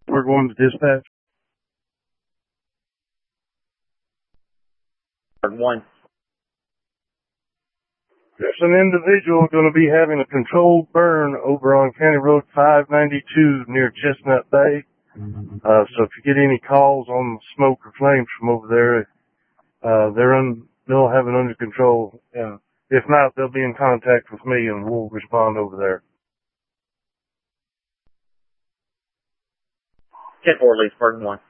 We're going to dispatch. 1. There's an individual going to be having a controlled burn over on County Road 592 near Chestnut Bay. So if you get any calls on smoke or flames from over there, they'll have it under control. If not, they'll be in contact with me and we'll respond over there. 10-4, Leesburg 1.